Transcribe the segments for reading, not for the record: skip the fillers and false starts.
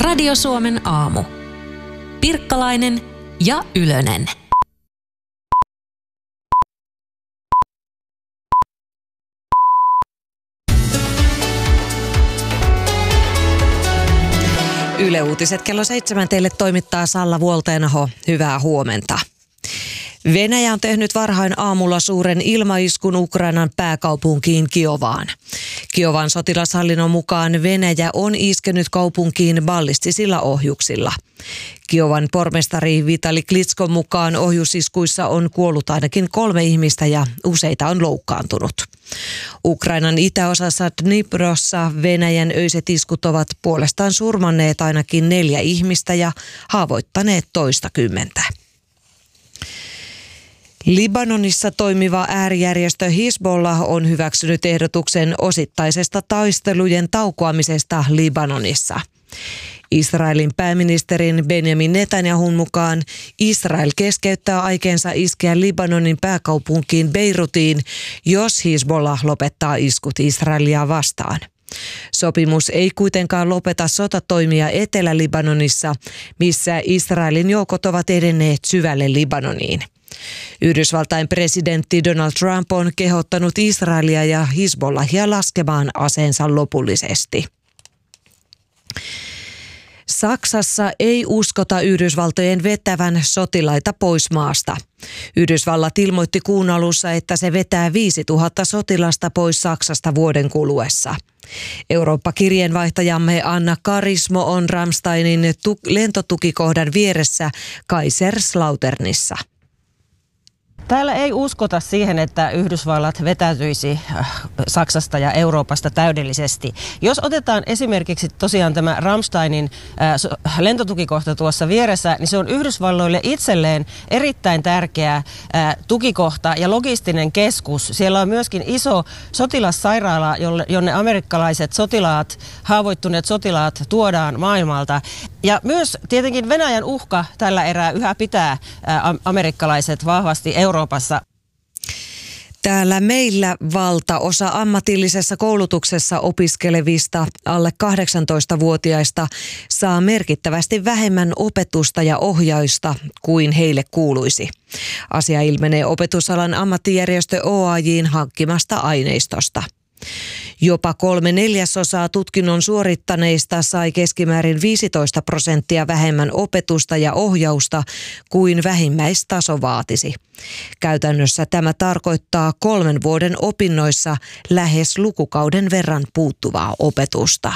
Radio Suomen aamu. Pirkkalainen ja Ylönen. Yle Uutiset kello 7 teille toimittaa Salla Vuolteenaho. Hyvää huomenta. Venäjä on tehnyt varhain aamulla suuren ilmaiskun Ukrainan pääkaupunkiin Kiovaan. Kiovan sotilashallinnon mukaan Venäjä on iskenyt kaupunkiin ballistisilla ohjuksilla. Kiovan pormestari Vitali Klitschkon mukaan ohjusiskuissa on kuollut ainakin 3 ihmistä ja useita on loukkaantunut. Ukrainan itäosassa Dniprossa Venäjän öiset iskut ovat puolestaan surmanneet ainakin 4 ihmistä ja haavoittaneet toistakymmentä. Libanonissa toimiva äärijärjestö Hizbollah on hyväksynyt ehdotuksen osittaisesta taistelujen taukoamisesta Libanonissa. Israelin pääministerin Benjamin Netanyahun mukaan Israel keskeyttää aikeensa iskeä Libanonin pääkaupunkiin Beirutiin, jos Hizbollah lopettaa iskut Israelia vastaan. Sopimus ei kuitenkaan lopeta sotatoimia Etelä-Libanonissa, missä Israelin joukot ovat edenneet syvälle Libanoniin. Yhdysvaltain presidentti Donald Trump on kehottanut Israelia ja Hizbollahia laskemaan aseensa lopullisesti. Saksassa ei uskota Yhdysvaltojen vetävän sotilaita pois maasta. Yhdysvallat ilmoitti kuun alussa, että se vetää 5000 sotilasta pois Saksasta vuoden kuluessa. Eurooppa-kirjeenvaihtajamme Anna Karismo on Ramsteinin lentotukikohdan vieressä Kaiserslauternissa. Täällä ei uskota siihen, että Yhdysvallat vetäytyisi Saksasta ja Euroopasta täydellisesti. Jos otetaan esimerkiksi tosiaan tämä Ramsteinin lentotukikohta tuossa vieressä, niin se on Yhdysvalloille itselleen erittäin tärkeä tukikohta ja logistinen keskus. Siellä on myöskin iso sotilassairaala, jonne amerikkalaiset sotilaat, haavoittuneet sotilaat tuodaan maailmalta. Ja myös tietenkin Venäjän uhka tällä erää yhä pitää amerikkalaiset vahvasti Euroopassa. Täällä meillä valtaosa ammatillisessa koulutuksessa opiskelevista alle 18-vuotiaista saa merkittävästi vähemmän opetusta ja ohjausta kuin heille kuuluisi. Asia ilmenee opetusalan ammattijärjestö OAJ:n hankkimasta aineistosta. Jopa 3/4 tutkinnon suorittaneista sai keskimäärin 15% vähemmän opetusta ja ohjausta kuin vähimmäistaso vaatisi. Käytännössä tämä tarkoittaa 3 vuoden opinnoissa lähes lukukauden verran puuttuvaa opetusta.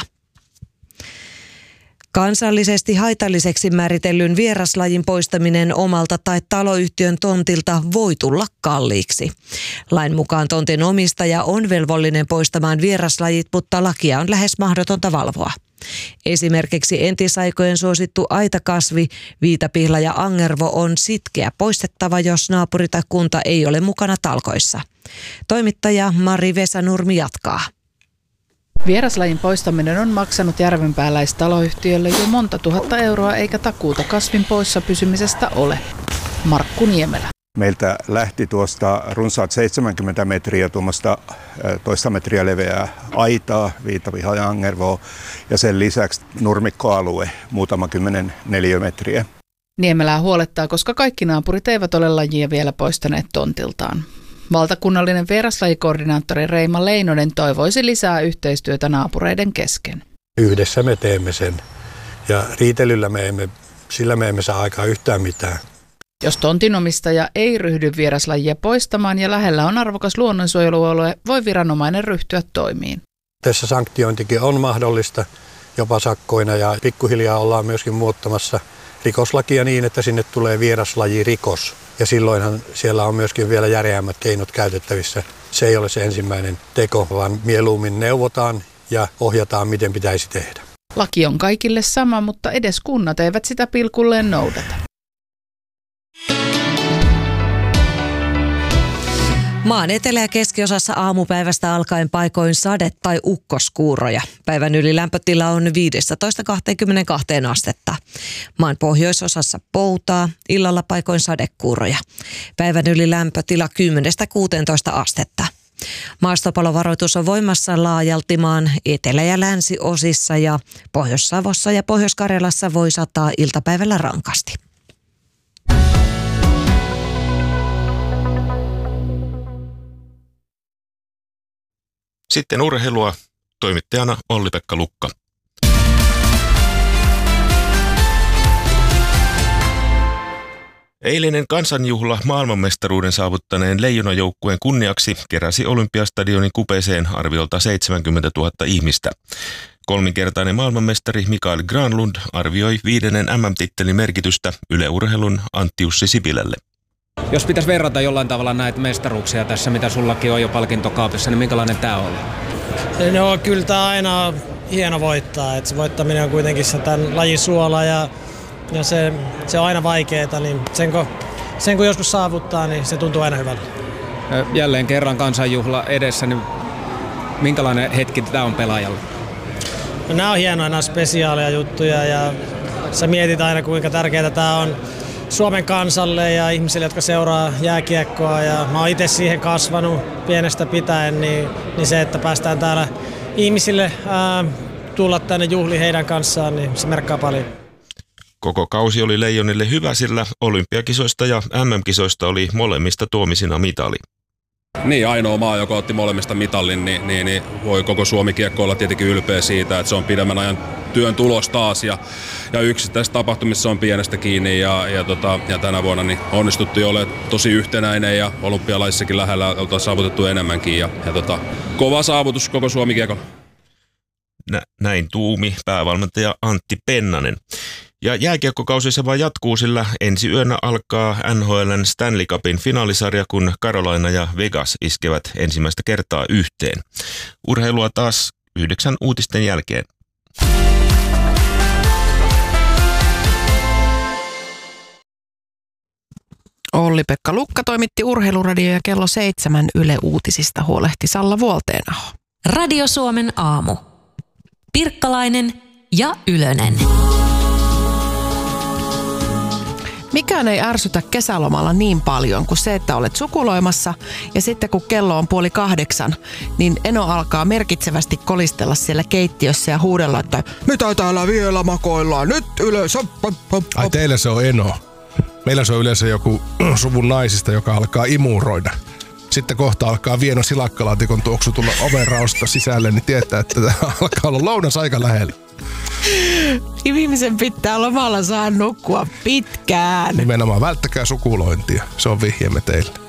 Kansallisesti haitalliseksi määritellyn vieraslajin poistaminen omalta tai taloyhtiön tontilta voi tulla kalliiksi. Lain mukaan tontin omistaja on velvollinen poistamaan vieraslajit, mutta lakia on lähes mahdotonta valvoa. Esimerkiksi entisaikojen suosittu aitakasvi, viitapihla ja angervo on sitkeä poistettava, jos naapuri tai kunta ei ole mukana talkoissa. Toimittaja Mari Vesanurmi jatkaa. Vieraslajin poistaminen on maksanut järvenpääläistaloyhtiölle jo monta tuhatta euroa eikä takuuta kasvin poissa pysymisestä ole. Markku Niemelä. Meiltä lähti tuosta runsaat 70 metriä tuommoista toista metriä leveää aitaa, viitapihaa ja angervoa ja sen lisäksi nurmikkoalue muutama 10 neliömetriä. Niemelää huolettaa, koska kaikki naapurit eivät ole lajia vielä poistaneet tontiltaan. Valtakunnallinen vieraslajikoordinaattori Reima Leinonen toivoisi lisää yhteistyötä naapureiden kesken. Yhdessä me teemme sen ja riitelyllä me emme saa aikaan yhtään mitään. Jos tontinomistaja ei ryhdy vieraslajia poistamaan ja lähellä on arvokas luonnonsuojelualue, voi viranomainen ryhtyä toimiin. Tässä sanktiointikin on mahdollista jopa sakkoina ja pikkuhiljaa ollaan myöskin muuttamassa rikoslakia niin, että sinne tulee vieraslajirikos. Ja silloinhan siellä on myöskin vielä järeämmät keinot käytettävissä. Se ei ole se ensimmäinen teko, vaan mieluummin neuvotaan ja ohjataan, miten pitäisi tehdä. Laki on kaikille sama, mutta edes kunnat eivät sitä pilkulleen noudata. Maan etelä- ja keskiosassa aamupäivästä alkaen paikoin sade- tai ukkoskuuroja. Päivän ylilämpötila on 15–22 astetta. Maan pohjoisosassa poutaa, illalla paikoin sadekuuroja. Päivän ylilämpötila 10–16 astetta. Maastopalovaroitus on voimassa laajalti maan etelä- ja länsiosissa ja Pohjois-Savossa ja Pohjois-Karjalassa voi sataa iltapäivällä rankasti. Sitten urheilua, toimittajana Olli-Pekka Lukka. Eilinen kansanjuhla maailmanmestaruuden saavuttaneen leijonajoukkueen kunniaksi keräsi Olympiastadionin kupeeseen arviolta 70 000 ihmistä. Kolminkertainen maailmanmestari Mikael Granlund arvioi 5. MM-tittelin merkitystä Yle Urheilun Antti Jussi Sipilälle. Jos pitäisi verrata jollain tavalla näitä mestaruuksia tässä, mitä sullakin on jo palkintokaapissa, niin minkälainen tämä on? No kyllä tämä aina on hieno voittaa. Et se voittaminen on kuitenkin se tämän lajin suola ja se on aina vaikeaa. Niin sen kun joskus saavuttaa, niin se tuntuu aina hyvältä. Jälleen kerran kansanjuhla edessä, niin minkälainen hetki tämä on pelaajalle? No, nämä on hienoja, nämä on spesiaaleja juttuja ja sä mietit aina kuinka tärkeää tämä on Suomen kansalle ja ihmisille, jotka seuraa jääkiekkoa. Ja mä oon itse siihen kasvanut pienestä pitäen, niin se, että päästään täällä ihmisille tulla tänne juhliin heidän kanssaan, niin se merkkaa paljon. Koko kausi oli Leijonille hyvä, sillä olympiakisoista ja MM-kisoista oli molemmista tuomisina mitali. Niin, ainoa maa, joka otti molemmista mitallin, niin voi koko Suomi-kiekko olla tietenkin ylpeä siitä, että se on pidemmän ajan työn tulos taas ja yksittäisessä tapahtumissa on pienestä kiinni ja tänä vuonna niin onnistuttiin olemaan tosi yhtenäinen ja olympialaisissakin lähellä oltaan saavutettu enemmänkin ja kova saavutus koko Suomi-kiekolla. Näin tuumi päävalmentaja Antti Pennanen. Ja jääkiekkokausi se vaan jatkuu, sillä ensi yönä alkaa NHL:n Stanley Cupin finaalisarja, kun Carolina ja Vegas iskevät ensimmäistä kertaa yhteen. Urheilua taas 9 uutisten jälkeen. Olli-Pekka Lukka toimitti Urheiluradio ja kello 7 Yle Uutisista huolehti Salla Vuolteenaho. Radio Suomen aamu. Pirkkalainen ja Ylönen. Mikään ei ärsytä kesälomalla niin paljon kuin se, että olet sukuloimassa ja sitten kun kello on 7:30, niin Eno alkaa merkitsevästi kolistella siellä keittiössä ja huudella, että mitä täällä vielä makoillaan, nyt ylös. Ai teillä se on Eno. Meillä se on yleensä joku suvun naisista, joka alkaa imuroida. Sitten kohta alkaa Vieno silakkalaatikon tuoksu tulla ovenraosta sisälle, niin tietää, että tämä alkaa olla lounas aika lähellä. Ihmisen pitää lomalla saada nukkua pitkään. Nimenomaan välttäkää sukulointia. Se on vihjeemme teille.